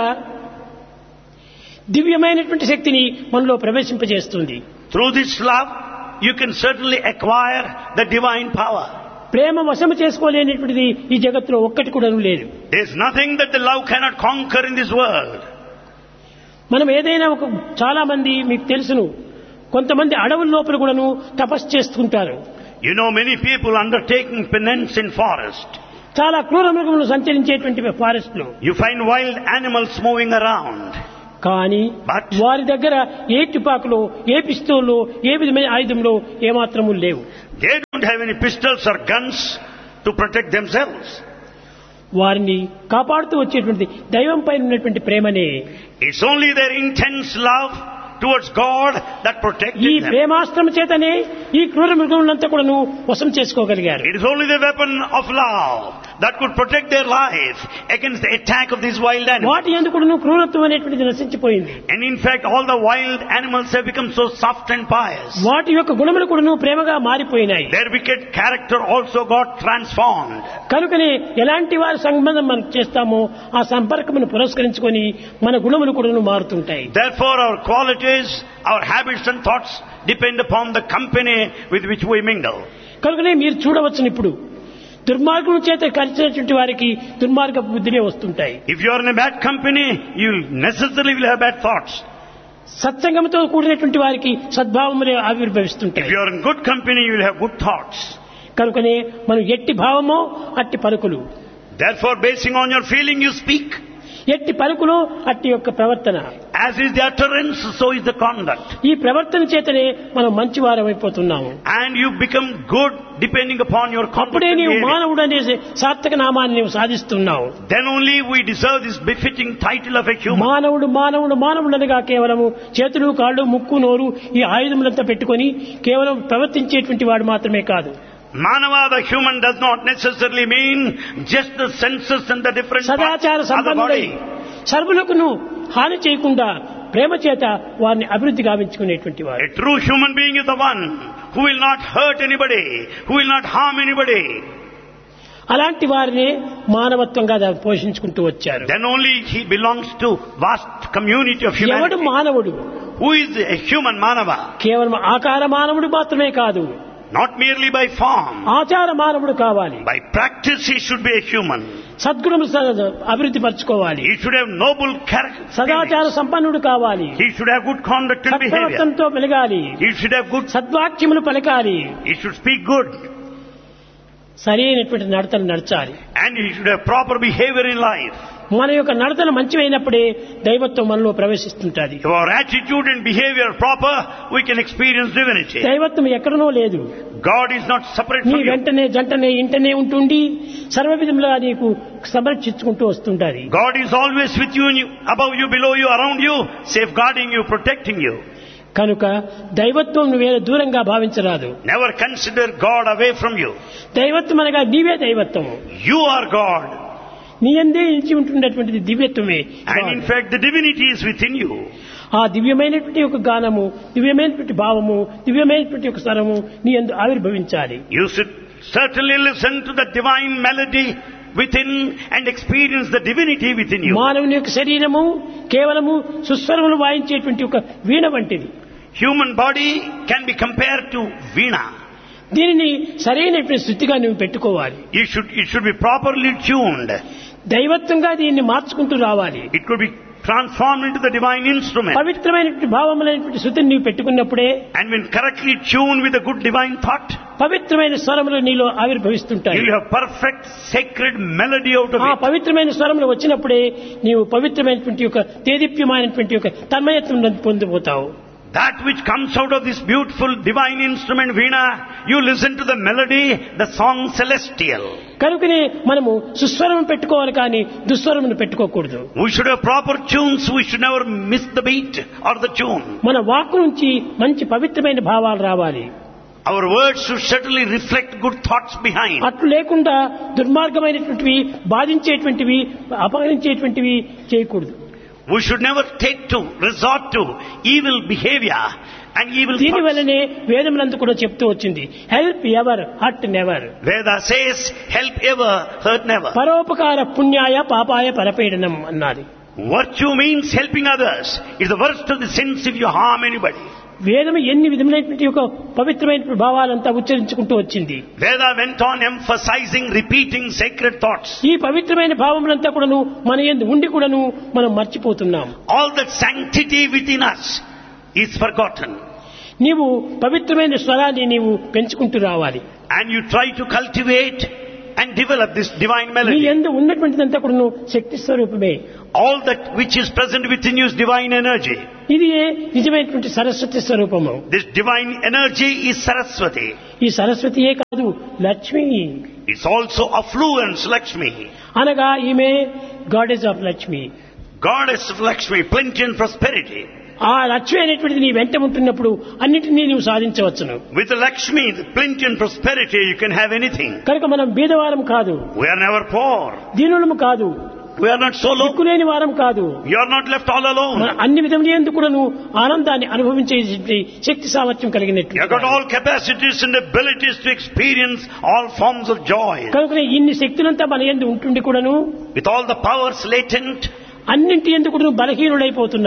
S1: దివ్యమైనటువంటి శక్తిని మనలో ప్రవేశింపజేస్తుంది.
S2: Through this love, you can certainly acquire the divine power.
S1: ప్రేమ వశము చేసుకోలేనటువంటిది ఈ జగత్తులో ఒక్కటి కూడా లేదు.
S2: There is nothing that the love cannot conquer in this world.
S1: మనం ఏదైనా చాలా మంది మీకు తెలుసును, కొంతమంది అడవుల లోపల కూడాను తపస్సు చేస్తుంటారు.
S2: You know many people undertaking penance in forest.
S1: చాలా క్రూర మృగములు సంచరించేటువంటి ఫారెస్ట్ లో
S2: You find wild animals moving around.
S1: కానీ
S2: But
S1: వారి దగ్గర ఏ తుపాకులో, ఏ పిస్తోల్లో, ఏ విధమైన ఆయుధంలో ఏమాత్రము లేవు.
S2: they don't have any pistols or guns to protect themselves.
S1: వారిని కాపాడుతూ వచ్చేటువంటి దైవం పైన ఉన్నటువంటి ప్రేమనే,
S2: It's only their intense love towards God that protected
S1: ఈ
S2: them.
S1: ప్రేమాస్త్రం చేతనే ఈ క్రూర మృగములంతా కూడాను వశం చేసుకోగలిగారు.
S2: It is only the weapon of love that could protect their life against the attack of these wild animals.
S1: వాటి యందు కూడాను క్రూరత్వం అనేటువంటిది నశించిపోయింది.
S2: And in fact, all the wild animals have become so soft and pious.
S1: వాటి యొక్క గుణములు కూడాను ప్రేమగా మారిపోయినాయి.
S2: Their wicked character also got transformed.
S1: కనుకనే ఎలాంటి వారి సంబంధం మనం చేస్తామో ఆ సంపర్కమును పురస్కరించుకొని మన గుణములు కూడాను మారుతుంటాయి.
S2: Therefore, our qualities, our habits and thoughts depend upon the company with which we mingle.
S1: కనుకనే మీరు చూడవచ్చును, ఇప్పుడు దుర్మార్గం చేత కలిసినటువంటి వారికి దుర్మార్గ బుద్ధినే వస్తుంటాయి.
S2: If you are in a bad company, you necessarily will have bad thoughts.
S1: సత్సంగంతో కూడినటువంటి వారికి సద్భావములే
S2: If
S1: ఆవిర్భవిస్తుంటాయి.
S2: you are in good company, you will have good thoughts.
S1: కనుకనే మనం ఎట్టి భావమో అట్టి పలుకులు,
S2: Therefore, basing on your feeling, you speak.
S1: ఎట్టి పలుకులు అట్టి యొక్క ప్రవర్తన.
S2: As is the utterance, so is the conduct.
S1: ఈ ప్రవర్తన చేతనే మనం మంచివారం అయిపోతున్నాము.
S2: And you become good depending upon your conduct
S1: అప్పుడే
S2: and
S1: నీవు
S2: behavior.
S1: మానవుడు అనే సార్థక నామాన్ని నీవు సాధిస్తున్నావు.
S2: Then only we deserve this befitting title of a human.
S1: మానవుడు మానవుడు మానవుడు అనగా కేవలము చేతులు కాళ్ళు ముక్కు నోరు ఈ ఆయుధములంతా పెట్టుకొని కేవలం ప్రవర్తించేటువంటి వాడు మాత్రమే కాదు.
S2: Manava, the human, does not necessarily mean just the senses and the different
S1: సదాచార
S2: parts of the
S1: సంపన్నుడై
S2: body.
S1: సర్వులకు హాని చేయకుండా ప్రేమ చేత వారిని అభివృద్ధి గావించుకునేటువంటి వాడు.
S2: A true human being is the one who will not hurt anybody, who will not harm anybody.
S1: అలాంటి వారిని మానవత్వంగా పోషించుకుంటూ వచ్చారు.
S2: Then only he belongs to vast community of
S1: ఎవడు
S2: humanity.
S1: మానవుడు?
S2: Who is a human Manava?
S1: కేవలం ఆకార మానవుడు మాత్రమే కాదు,
S2: Not merely by form.
S1: ఆచార మానవుడు కావాలి.
S2: By practice he should be a human.
S1: సద్గుణము అభివృద్ధి పరచుకోవాలి.
S2: He should have noble character.
S1: సదాచార సంపన్నుడు కావాలి.
S2: He should have good conduct and behavior.
S1: సత్ప్రవర్తనతో మెలగాలి.
S2: He should have good.
S1: సద్వాక్యములు పలకాలి.
S2: He should speak good.
S1: సరైనటువంటి నడతలు నడచాలి.
S2: And he should have proper behavior in life.
S1: మన యొక్క నడతలు మంచివైనప్పుడే దైవత్వం మనలో ప్రవేశిస్తుంటది.
S2: If our attitude and behavior are proper, we can experience divinity.
S1: దైవత్వం ఎక్కడనో లేదు.
S2: God is not separate
S1: నీ
S2: from you.
S1: వెంటనే జంటనే ఇంటనే ఉంటుండి సర్వ విధములుగా నీకు సంరక్షించుకుంటూ వస్తుంటాది.
S2: God is always with you, above you, below you, around you, safeguarding you, protecting you.
S1: కనుక దైవత్వం వేరే దూరంగా భావించరాదు.
S2: Never consider God away from you.
S1: దైవత్వం అనగా నీవే దైవత్వం.
S2: You are God.
S1: నీ అందే నిలిచి ఉంటున్నటువంటిది దివ్యత్వమే.
S2: And in fact, the divinity is within you.
S1: ఆ దివ్యమైనటువంటి ఒక గానము, దివ్యమైనటువంటి భావము, దివ్యమైనటువంటి ఒక స్వరము నీ యందు ఆవిర్భవించాలి.
S2: You should certainly listen to the divine melody within and experience the divinity within you.
S1: మానవుని యొక్క శరీరము కేవలము సుస్వరములు వాయించేటువంటి ఒక వీణ వంటిది.
S2: Human body can be compared to veena.
S1: దీనిని సరైనటువంటి స్థితిగా నువ్వు పెట్టుకోవాలి.
S2: It should be properly tuned.
S1: దైవత్వంగా దీన్ని మార్చుకుంటూ రావాలి.
S2: It could be transformed into the divine instrument.
S1: పవిత్రమైనటువంటి భావములైనటువంటి శృతిని నీవు పెట్టుకున్నప్పుడే
S2: And when correctly tuned with a good divine thought,
S1: పవిత్రమైన స్వరములు నీలో ఆవిర్భవిస్తుంటాయి.
S2: you have perfect sacred melody out of
S1: ఆ
S2: it.
S1: పవిత్రమైన స్వరములు వచ్చినప్పుడే నీవు పవిత్రమైనటువంటి ఒక తేదీప్యమైనటువంటి ఒక తన్మయత్వం పొందిపోతావు.
S2: That which comes out of this beautiful divine instrument veena, you listen to the melody, the song celestial.
S1: కనుకనే మనము సుస్వరం పెట్టుకోవాలి కానీ దుస్వరమును పెట్టుకోకూడదు.
S2: We should have proper tunes, we should never miss the beat or the tune.
S1: మన వాక్కు నుంచి మంచి పవిత్రమైన భావాలు రావాలి.
S2: Our words should certainly reflect good thoughts behind.
S1: అట్లు లేకుండా దుర్మార్గమైనటువంటివి, బాధించేటువంటివి, అపహరించేటువంటివి చేయకూడదు.
S2: We should never resort to evil behavior and evil
S1: దీని
S2: thoughts.
S1: వల్లనే వేదములందు కూడా చెప్తూ వచ్చింది, help ever hurt never.
S2: Veda says, help ever, hurt never.
S1: పరోపకార పుణ్యాయ పాపాయ పరపీడనం అన్నది.
S2: Virtue means helping others. It's the worst of the sins if you harm anybody.
S1: వేదము ఎన్ని విధములైనటువంటి ఒక పవిత్రమైన భావాలంతా ఉచ్చరించుకుంటూ వచ్చింది.
S2: Veda went on emphasizing, repeating sacred thoughts.
S1: ఈ పవిత్రమైన భావములంతా కూడాను మన యందు ఉండి కూడాను మనం మర్చిపోతున్నాం.
S2: All that sanctity within us is forgotten.
S1: నీవు పవిత్రమైన స్వరాన్ని నీవు పెంచుకుంటూ రావాలి.
S2: And you try to cultivate and develop this divine
S1: నీ
S2: melody.
S1: యందు ఉన్నటువంటిదంతా కూడాను శక్తి స్వరూపమే.
S2: All that which is present within you is divine energy.
S1: ఇది నిజమైనటువంటి సరస్వతి స్వరూపము.
S2: This divine energy is Saraswati.
S1: ఈ సరస్వతియే కాదు, Lakshmi.
S2: It's also affluence, Lakshmi.
S1: అనగా ఈమె goddess of Lakshmi.
S2: Goddess of Lakshmi, plenty and prosperity.
S1: ఆ లక్ష్మి అనేటువంటిది నీ వెంట ఉంటున్నప్పుడు అన్నిటినీ నీవు సాధించవచ్చును.
S2: With the Lakshmi, the plenty and prosperity, you can have anything.
S1: కనుక మనం బీదవారం కాదు,
S2: We are never poor.
S1: దీనులము కాదు,
S2: We are not so low.
S1: దిక్కులేని వారం కాదు.
S2: You are not left all alone.
S1: మన అన్ని విధములందు కూడాను ఆనందాన్ని అనుభవించే శక్తి సామర్థ్యం కలిగినట్టు.
S2: You have got all capacities and abilities to experience all forms of joy.
S1: కనుక ఇన్ని శక్తులంతా మన యందు ఉంటుండి కూడాను
S2: With all the powers latent,
S1: అన్నింటి యందు కూడాను బలహీనుడైపోతున్నాం.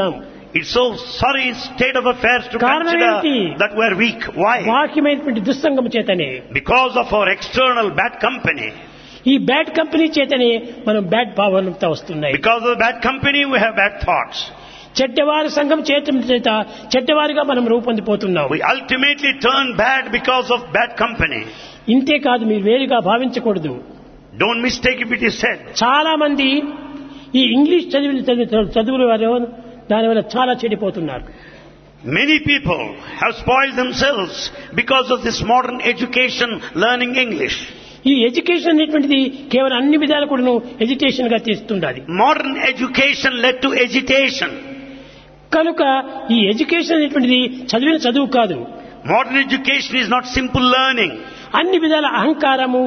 S2: It's so sorry state of affairs to
S1: కారణం
S2: consider
S1: ఏంటి?
S2: that we are weak. Why?
S1: బాహ్యమైనటువంటి దుస్సంగం చేతనే,
S2: Because of our external bad company.
S1: ఈ బ్యాడ్ కంపెనీ చేతనే మనం బ్యాడ్ భావనతో వస్తున్నాయి.
S2: Because of the bad company, we have bad thoughts.
S1: చెడ్డవారి సంఘం చేయటం చేత చెడ్డవారిగా మనం రూపొందిపోతున్నాం.
S2: We ultimately turn bad because of bad company.
S1: ఇంతే కాదు, మీరు వేరుగా భావించకూడదు.
S2: Don't mistake if it is said.
S1: చాలా మంది ఈ ఇంగ్లీష్ చదువుల వారు దానివల్ల చాలా చెడిపోతున్నారు.
S2: Many people have spoiled themselves because of this modern education, learning English.
S1: ఈ ఎడ్యుకేషన్ అనేటువంటిది కేవలం అన్ని విధాలు కూడా ఎడ్యుకేషన్ గా తీస్తుండాలి.
S2: Modern education led to agitation.
S1: కనుక ఈ ఎడ్యుకేషన్ అనేటువంటిది చదివిన చదువు కాదు.
S2: Modern education is not simple learning.
S1: అన్ని విధాల అహంకారము,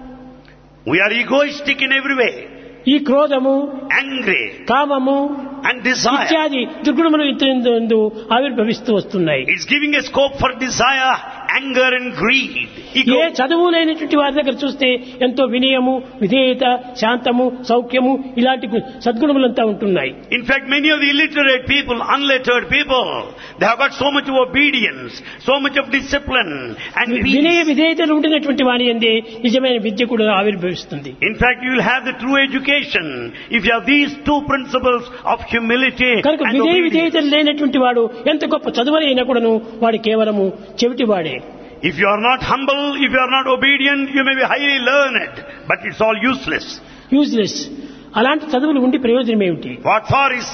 S2: We are egoistic in every way.
S1: ఈ క్రోధము,
S2: Angry
S1: కామము
S2: and desire.
S1: ఇత్యాది దుర్గుణములు ఇందు ఆవిర్భవిస్తూ వస్తున్నాయి.
S2: It's giving a scope for desire, anger and greed. Ego.
S1: ఏ చదువు లేనటువంటి వారి దగ్గర చూస్తే ఎంతో వినయము, విధేయత, శాంతము, సౌఖ్యము ఇలాంటి సద్గుణములంతా ఉంటున్నాయి.
S2: In fact, many of the illiterate people, unlettered people, they have got so much of obedience, so much of discipline and
S1: వినయ
S2: peace.
S1: విధేయతలు ఉండినటువంటి వాని అందే నిజమైన విద్య కూడా ఆవిర్భవిస్తుంది.
S2: In fact, you will have the true education if you have these two principles of humility
S1: కనుక
S2: and
S1: వినయ
S2: obedience.
S1: విధేయతలు లేనటువంటి వాడు ఎంత గొప్ప చదువులైనా కూడాను వాడు కేవలము చెవిటివాడే.
S2: If you are not humble, if you are not obedient, you may be highly learned, but it's all useless.
S1: Useless. అలాంటి చదువులు ఉండి ప్రయోజనం ఏమిటి?
S2: What for is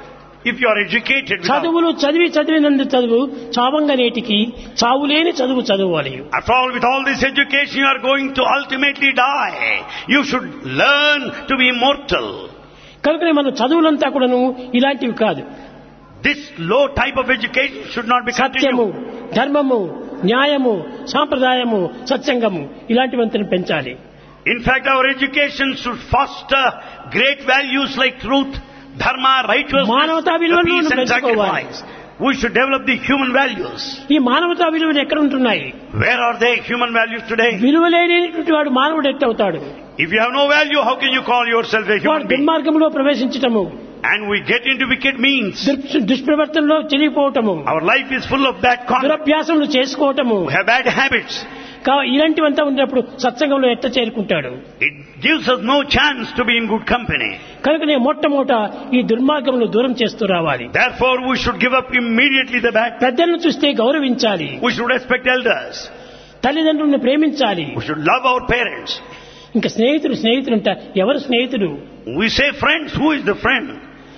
S2: if you are educated without...
S1: చదువులు చదివినందు చదువు చావంగా నేటికి చావులేని చదువు చదవాలి.
S2: After all, with all this education, you are going to ultimately die. You should learn to be immortal.
S1: కనుకనే మన చదువులంతా కూడాను ఇలాంటివి కాదు.
S2: This low type of education should not be
S1: సత్యము,
S2: continued.
S1: ధర్మము, న్యాయము, సాంప్రదాయము, సత్సంగము ఇలాంటివంతను పెంచాలి.
S2: In fact, our education should foster great values like truth, dharma, righteousness,
S1: మానవతా
S2: the
S1: విలువలను
S2: peace and
S1: పెంచుకోవాలి.
S2: sacrifice. We should develop the human values.
S1: ఈ మానవతా విలువలు ఎక్కడ ఉంటున్నాయి?
S2: Where are they, human values today?
S1: విలువలేనటువంటి వాడు మానవుడు ఎట్టవుతాడు?
S2: If you have no value, how can you call yourself a
S1: వాడు
S2: human being?
S1: దుర్మార్గంలో ప్రవేశించటము,
S2: And we get into wicked means.
S1: దుష్ప్రవర్తనలో చెలిపోవటము,
S2: Our life is full of bad conduct.
S1: దురభ్యాసములు చేసుకోవటము,
S2: We have bad habits.
S1: ఇలాంటివంతా ఉన్నప్పుడు సత్సంగంలో ఎట్ట చేరుకుంటాడు?
S2: It gives us no chance to be in good company.
S1: కనుకనే మొట్టమొదట ఈ దుర్మార్గములు దూరం చేస్తూ రావాలి.
S2: Therefore, we should give up immediately the bad.
S1: పెద్దలను చూస్తే గౌరవించాలి.
S2: We should respect elders.
S1: తల్లిదండ్రులను ప్రేమించాలి.
S2: We should love our parents.
S1: ఇంకా స్నేహితులంట ఎవరు స్నేహితుడు?
S2: We say friends. Who is the friend?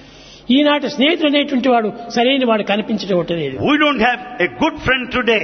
S1: ఈనాటి స్నేహితుడు అనేటువంటి వాడు సరైన వాడు కనిపించడం లేదు.
S2: We don't have a good friend today.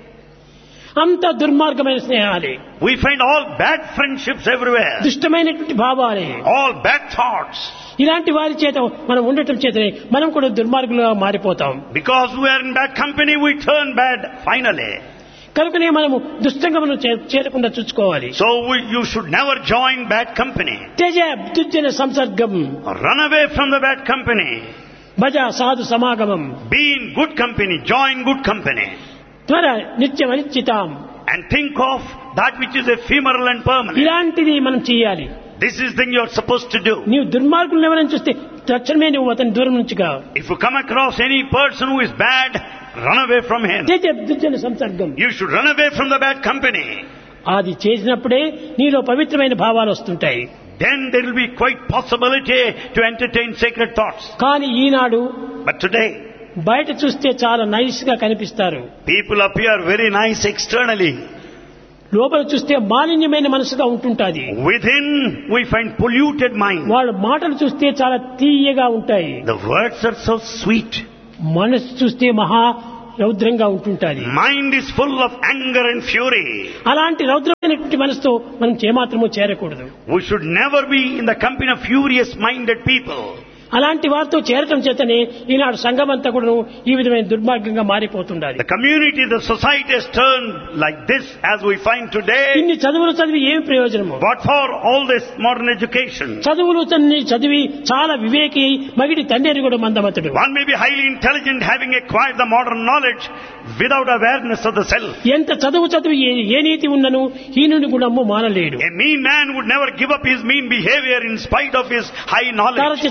S1: అంత దుర్మార్గమైన స్నేహాలే,
S2: We find all bad friendships everywhere.
S1: దుష్టమైనటువంటి భావాలే,
S2: All bad thoughts.
S1: ఇలాంటి వారి చేత మనం ఉండటం చేతనే మనం కూడా దుర్మార్గులుగా మారిపోతాం.
S2: Because we are in bad company, we turn bad finally.
S1: కనుకనే మనము దుష్టంగమును చేరకుండా చూసుకోవాలి.
S2: So you should never join bad company.
S1: త్యజ దుర్జన సంసర్గం,
S2: Run away from the bad company.
S1: భజ సాధు సమాగమం,
S2: Be in good company. Join good company.
S1: త్వర నిత్యం అనిశ్చితాం.
S2: And think of that which is ephemeral and permanent.
S1: ఇలాంటిది మనం చేయాలి.
S2: This is the thing you are supposed to do.
S1: నీవు దుర్మార్గులను ఎవరైనా చూస్తే తక్షణమే నువ్వు అతని దూరం నుంచిగా.
S2: If you come across any person who is bad, run away from him.
S1: త్యజ దుర్జన సంసర్గం.
S2: You should run away from the bad company.
S1: అది చేసినప్పుడే నీలో పవిత్రమైన భావాలు వస్తుంటాయి.
S2: Then there will be quite possibility to entertain sacred thoughts.
S1: కానీ ఈనాడు
S2: But today,
S1: బయట చూస్తే చాలా నైస్ గా కనిపిస్తారు.
S2: people appear very nice externally.
S1: లోపల చూస్తే మాలిన్యమైన మనసుగా ఉంటుంటాది.
S2: Within, we find polluted mind.
S1: వాళ్ళ మాటలు చూస్తే చాలా తీయగా ఉంటాయి.
S2: The words are so sweet.
S1: మనసు చూస్తే మహా రౌద్రంగా ఉంటుంటాది.
S2: Mind is full of anger and fury.
S1: అలాంటి రౌద్రమైనటువంటి మనసుతో మనం ఏమాత్రమూ చేరకూడదు.
S2: We should never be in the company of furious-minded people.
S1: అలాంటి వారితో చేరటం చేతనే ఈనాడు సంఘం అంతా కూడా ఈ విధమైన దుర్మార్గంగా మారిపోతుండాలి.
S2: The community, the society has turned like this as we find today.
S1: ఇన్ని చదువులు చదివి ఏమి ప్రయోజనము?
S2: What for all this modern education?
S1: చదువులు చదివి చాలా వివేకి మగిడి తండ్రి కూడా మందమతుడు.
S2: One may be highly intelligent having acquired the modern knowledge without awareness of the self.
S1: ఎంత చదివి ఏ నీతి ఉన్నను హీనుని గుణము మానలేడు.
S2: A mean man would never give up his mean behavior in spite of his high knowledge.
S1: కాబట్టి చదువు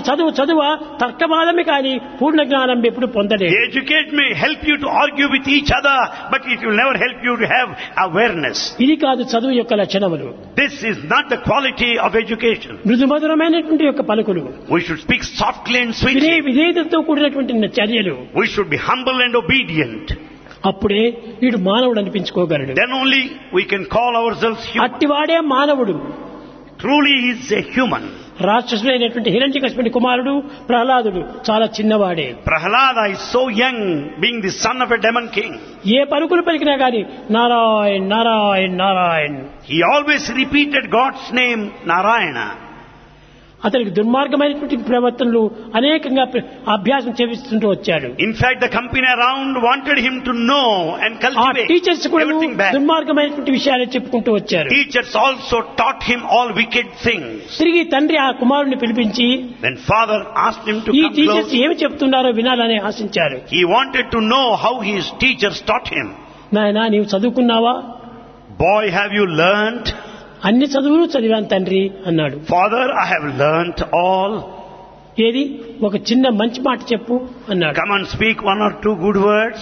S1: చదువు తర్కవాదమే కానీ పూర్ణ జ్ఞానం ఎప్పుడు పొందలేదు.
S2: The education may help you to argue with each other, but it will never help you to have awareness.
S1: ఇది కాదు చదువు యొక్క లక్షణములు.
S2: This is not the quality of education.
S1: మృదుమధురమైనటువంటి యొక్క పలుకులు,
S2: We should speak softly and sweetly.
S1: విధేయతతో కూడినటువంటి చర్యలు,
S2: We should be humble and obedient.
S1: అప్పుడే వీడు మానవుడు అనిపించుకోగలడు.
S2: Then only we can call ourselves human.
S1: అట్టివాడే మానవుడు.
S2: Truly he is a human.
S1: రాక్షసుడైనటువంటి హిరణ్యకశిపుని కుమారుడు ప్రహ్లాదుడు చాలా చిన్నవాడే.
S2: Prahlada is so young, being the son of a demon king.
S1: ఏ పలుకులు పలికినా గాని Narayan Narayan Narayan.
S2: He always repeated God's name, Narayana.
S1: అతనికి దుర్మార్గమైనటువంటి ప్రవర్తనలు అనేకంగా అభ్యాసం చేపిస్తుంటూ వచ్చాడు.
S2: In fact, the company around wanted him to know and
S1: ఆ
S2: cultivate
S1: టీచర్స్ కూడా
S2: everything bad.
S1: దుర్మార్గమైనటువంటి విషయాలు చెప్పుకుంటూ వచ్చారు.
S2: Teachers also taught him all wicked things.
S1: తిరిగి తండ్రి ఆ కుమారుని పిలిపించి
S2: When father asked him to
S1: ఈ
S2: come
S1: టీచర్స్
S2: close,
S1: ఏమి చెప్తున్నారో వినాలని ఆశించారు.
S2: he wanted to know how his teachers taught him.
S1: నాయనా నీవు చదువుకున్నావా?
S2: Boy, have you learnt?
S1: అన్ని చదువులు చదివాను తండ్రి అన్నాడు.
S2: Father, I have learnt all.
S1: ఏది ఒక చిన్న మంచి మాట చెప్పు అన్నాడు.
S2: Come and speak one or two good words.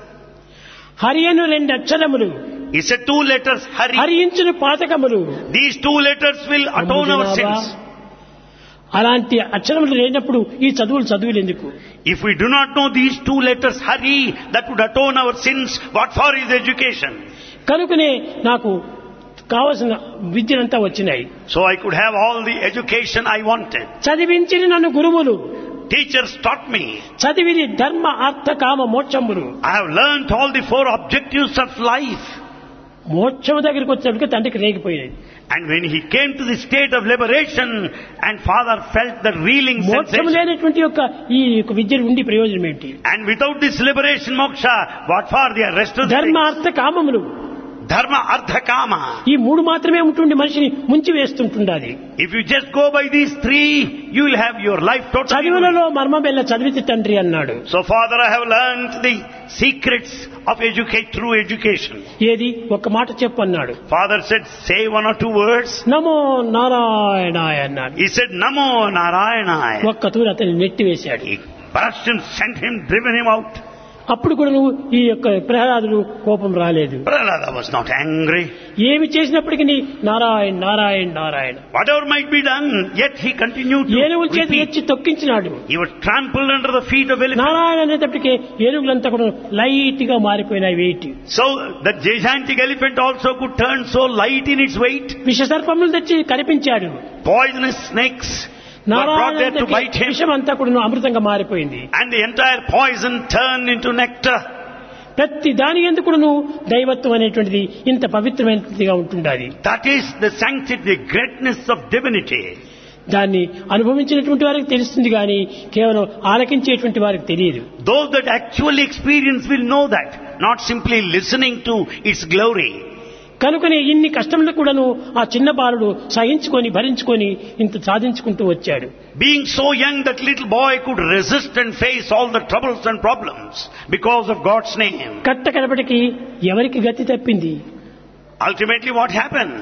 S1: Hari Anu 2 అక్షరములు,
S2: He said 2 letters, Hari.
S1: హరించును పాతకములు.
S2: These 2 letters will atone our sins.
S1: అలాంటి అక్షరములు లేనప్పుడు ఈ చదువులు ఎందుకు?
S2: If we do not know these 2 letters, Hari, that would atone our sins, what for is education?
S1: కనుకనే నాకు కావలసిన విద్యలంతా వచ్చినాయి.
S2: So I could have all the education I wanted.
S1: చదివించిన నన్ను గురువులు,
S2: Teachers taught me.
S1: చదివిని ధర్మ అర్థ కామ మోక్షములు.
S2: I have learnt all the 4 objectives of life.
S1: మోక్షము దగ్గరికి వచ్చేటప్పటికి తండ్రికి రేగిపోయినది.
S2: And when he came to the state of liberation and father felt the reeling
S1: మోక్షము
S2: sensation.
S1: లేనటువంటి యొక్క ఈ విద్య ఉండి ప్రయోజనం ఏంటి?
S2: And without this liberation moksha, what for the rest of the
S1: ధర్మ
S2: things?
S1: అర్థ కామములు,
S2: Dharma, Artha, Kama.
S1: ఈ 3 మాత్రమే ఉంటుండి మనిషిని ముంచి వేస్తుంటుండాలి.
S2: If you just go by these 3, you will have your life totally.
S1: చదువులలో మర్మమెల్ల చదివితే తండ్రి అన్నాడు.
S2: So father, I have learnt the secrets of through education.
S1: ఏది ఒక మాట చెప్పు అన్నాడు.
S2: Father said, say 1 or 2 words.
S1: నమో నారాయణాయ అన్నాడు.
S2: He said, Namo Narayana.
S1: ఒక్క తూరు అతన్ని నెట్టివేశాడు.
S2: He burst and sent him, driven him out.
S1: అప్పుడు కూడా నువ్వు ఈ యొక్క ప్రహ్లాదుడు కోపం రాలేదు.
S2: Prahlada was not angry.
S1: ఏమి చేసినప్పటికీ Narayan Narayan Narayana.
S2: Whatever might be done, yet he continued to
S1: ఏనుగుల చేతి
S2: repeat.
S1: ఎచ్చి తొక్కించినాడు.
S2: He was trampled under the feet of elephants.
S1: Narayana అనేటప్పటికీ ఏనుగులంతా కూడా లైట్ గా మారిపోయినాయి wait.
S2: So the gigantic elephant also could turn so light in its weight.
S1: విష సర్పములు తెచ్చి కనిపించాడు.
S2: Poisonous snakes were brought there to bite him.
S1: విషం అంతా కూడా అమృతంగా మారిపోయింది.
S2: And the entire poison turned into nectar.
S1: ప్రతి దాని ఎందుకు నువ్వు దైవత్వం అనేటువంటిది ఇంత పవిత్రమైనదిగా ఉంటుండాలి.
S2: That is the sanctity, the greatness of divinity.
S1: దాన్ని అనుభవించినటువంటి వారికి తెలుస్తుంది కానీ కేవలం ఆలకించేటువంటి వారికి తెలియదు.
S2: Those that actually experience will know that, not simply listening to its glory.
S1: కనుకనే ఇన్ని కష్టములు కూడాను ఆ చిన్న బాలుడు సహించుకొని భరించుకొని ఇంత సాధించుకుంటూ వచ్చాడు.
S2: Being so young, that little boy could resist and face all the troubles and problems because of God's name.
S1: కట్ట కడపటికి ఎవరికి గతి తప్పింది?
S2: Ultimately what happened?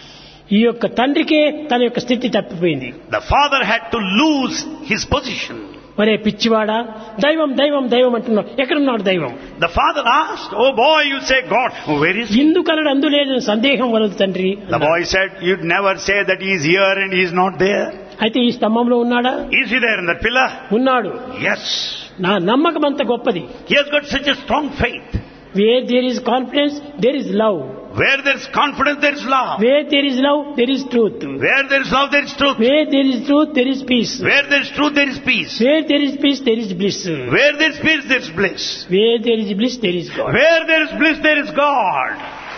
S1: ఈ యొక్క తండ్రికే తన యొక్క స్థితి తప్పిపోయింది.
S2: The father had to lose his position.
S1: మరే పిచ్చివాడా, దైవం దైవం దైవం అంటున్నావు, ఎక్కడున్నాడు దైవం?
S2: The father asked, oh boy, you say God, where is he?
S1: ఇందుకలడు అందులేని సందేహం వలదు తండ్రి.
S2: The boy said, you'd never say that he is here and he is not there.
S1: అయితే ఈ స్తంభంలో ఉన్నాడా?
S2: Is he there in that pillar?
S1: ఉన్నాడు.
S2: Yes.
S1: నా నమ్మకం అంత గొప్పది.
S2: He has got such a strong faith.
S1: Where there is confidence, there is love.
S2: Where there is confidence, there is love.
S1: Where there is love, there is truth.
S2: Where there is love, there is truth.
S1: Where there is truth, there is peace.
S2: Where there is truth, there is peace.
S1: Where there is peace, there is bliss.
S2: Where there is peace, there is bliss.
S1: Where there is bliss, there is God.
S2: Where there is bliss, there is God.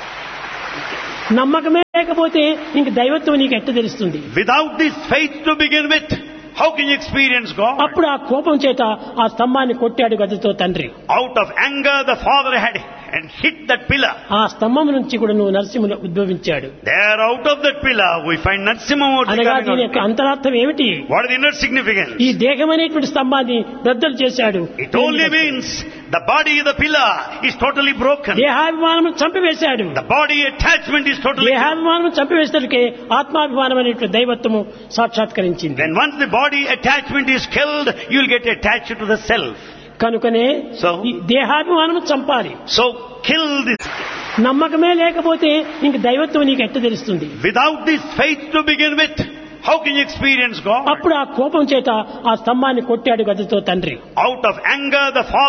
S1: నమ్మకమే లేకపోతే ఇంక దైవత్వం నీకు ఎట్ట తెలుస్తుంది?
S2: Without this faith to begin with, how can you experience God?
S1: అప్పుడు ఆ కోపం చేత ఆ స్తంభాన్ని కొట్టాడు గదతో తండ్రి.
S2: Out of anger, the father had and hit that pillar.
S1: ఆ స్తంభం నుంచి కూడా నువ్వు నరసింహుడు ఉద్భవించాడు.
S2: There out of that pillar we find Narasimhamurti
S1: అనగా
S2: coming
S1: దీని
S2: out.
S1: యొక్క అంతరార్థం ఏమిటి?
S2: What is the inner significance?
S1: ఈ దేహం అనేటువంటి స్తంభాన్ని బద్దలు చేశాడు.
S2: It only means the body, the pillar, is totally broken.
S1: దేహాభిమానం చంపివేశాడు.
S2: The body attachment is totally broken.
S1: దేహాభిమానం చంపివేసరికి ఆత్మాభిమానం అనేటువంటి దైవత్వము సాక్షాత్కరించింది.
S2: Then once the body attachment is killed, you will get attached to the self.
S1: కనుకనే
S2: So?
S1: ఈ దేహాభిమానం చంపాలి.
S2: So kill this.
S1: నమ్మకమే లేకపోతే ఇంక దైవత్వం నీకు ఎట్ట తెలుస్తుంది?
S2: Without this faith to begin with, how can you experience God?
S1: అప్పుడు ఆ కోపం చేత ఆ స్తంభాన్ని కొట్టాడు గదతో తండ్రి.
S2: Out of anger, the father